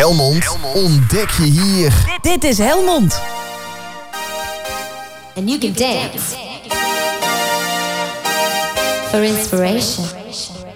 Helmond ontdek je hier. Dit is Helmond. And you can dance for inspiration.